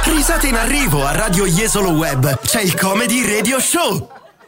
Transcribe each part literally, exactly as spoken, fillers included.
Risate in arrivo a Radio Jesolo Web. C'è il Comedy Radio Show.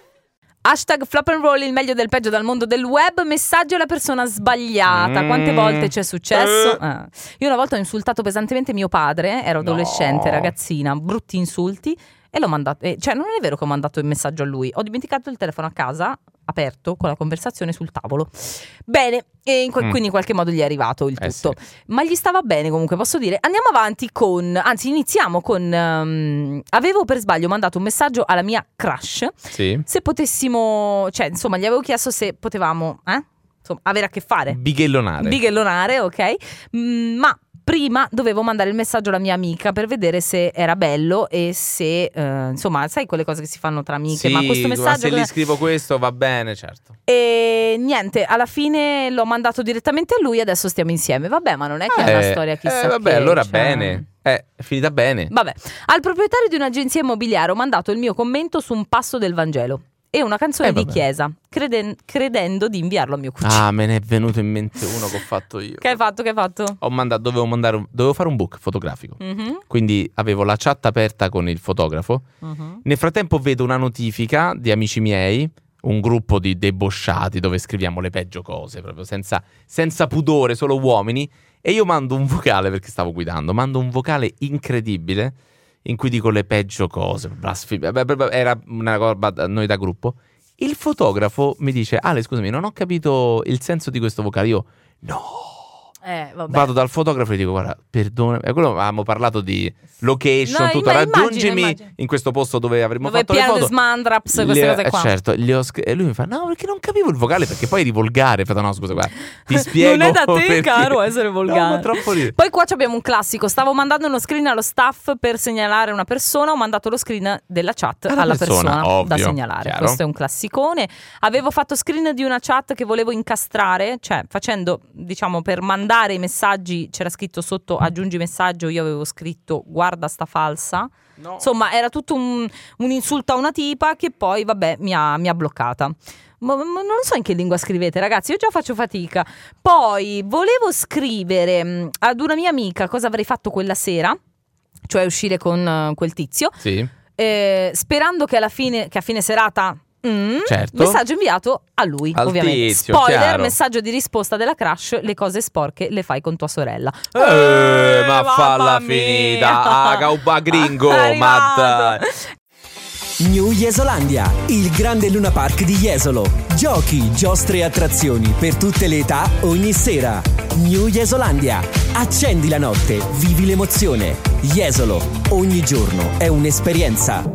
Hashtag flop and roll, il meglio del peggio dal mondo del web. Messaggio alla persona sbagliata. Mm. Quante volte ci è successo? Eh. Io una volta ho insultato pesantemente mio padre. Ero adolescente, No. ragazzina. Brutti insulti. E l'ho mandato, eh, cioè non è vero che ho mandato il messaggio a lui. Ho dimenticato il telefono a casa, aperto, con la conversazione sul tavolo. Bene, e in que- Mm. quindi in qualche modo gli è arrivato il Eh tutto. sì. Ma gli stava bene comunque, posso dire. Andiamo avanti con, anzi iniziamo con um, avevo per sbaglio mandato un messaggio alla mia crush. Sì. Se potessimo, cioè insomma gli avevo chiesto se potevamo eh? insomma, avere a che fare, Bighellonare. bighellonare, ok. Mm, ma prima dovevo mandare il messaggio alla mia amica per vedere se era bello e se eh, insomma sai quelle cose che si fanno tra amiche. Sì, Ma questo messaggio se che- gli scrivo questo va bene, certo. e niente, alla fine l'ho mandato direttamente a lui. Adesso stiamo insieme. Vabbè, ma non è che è una Eh, storia chissà eh, vabbè, che, allora cioè- bene. Eh, è finita bene. Vabbè, al proprietario di un'agenzia immobiliare ho mandato il mio commento su un passo del Vangelo e una canzone Eh, di vabbè. chiesa, creden- credendo di inviarlo a mio cugino. Ah, me ne è venuto in mente uno che ho fatto io. Che hai fatto? Che hai fatto? Ho mandato, dovevo mandare un- dovevo fare un book fotografico. Mhm, Quindi avevo la chat aperta con il fotografo. mhm. Nel frattempo vedo una notifica di amici miei, un gruppo di debosciati dove scriviamo le peggio cose, proprio senza, senza pudore, solo uomini. E io mando un vocale, perché stavo guidando, mando un vocale incredibile in cui dico le peggio cose, blasfemia. Beh, beh, beh, era una roba da noi da gruppo. Il fotografo mi dice: Ale, scusami, non ho capito il senso di questo vocale. Io, no. Eh, vabbè. Vado dal fotografo e dico: guarda, perdona. E quello avevamo parlato di location, No, tutto. imma- immagino, Raggiungimi immagino. in questo posto dove avremmo Dove è fatto le pieno di foto. smandraps, queste Gli- cose eh, qua. certo, gli ho scr- e lui mi fa: no, perché non capivo il vocale, perché poi eri volgare. Ho fatto: no, scusa, guarda, ti spiego. Non è da te, perché- caro, essere volgare. No, ma troppo lì. Poi qua abbiamo un classico. Stavo mandando uno screen allo staff per segnalare una persona. Ho mandato lo screen della chat Alla alla persona, persona, ovvio, da segnalare. chiaro. Questo è un classicone. Avevo fatto screen di una chat che volevo incastrare, cioè facendo, diciamo, per mandare i messaggi. C'era scritto sotto aggiungi messaggio. Io avevo scritto guarda sta falsa. No. Insomma, era tutto un, un insulto a una tipa che poi, vabbè, mi ha, mi ha bloccata. Ma, ma non so in che lingua scrivete, ragazzi, io già faccio fatica. Poi volevo scrivere mh, ad una mia amica cosa avrei fatto quella sera, cioè uscire con uh, quel tizio, Sì, eh, sperando che alla fine, che a fine serata... mm, certo. messaggio inviato a lui, Al ovviamente. tizio, Spoiler, chiaro. messaggio di risposta della crush: le cose sporche le fai con tua sorella. Eh, ma mamma falla mia. finita. Ah, cauba gringo, È ma arrivato. dai. New Jesolandia, il grande Luna Park di Jesolo. Giochi, giostre e attrazioni per tutte le età, ogni sera. New Jesolandia. Accendi la notte, vivi l'emozione. Jesolo, ogni giorno è un'esperienza.